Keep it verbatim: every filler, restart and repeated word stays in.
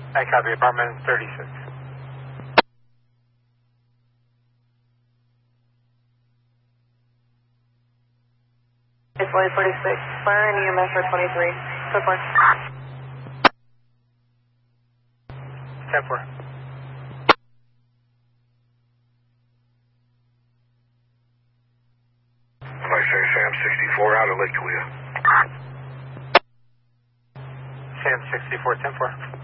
I copy, apartment thirty-six. It's Lloyd forty-six, fire and E M S for twenty-three. So far. ten four. I say Sam sixty-four out of Lake Toledo. Sam sixty-four, ten four.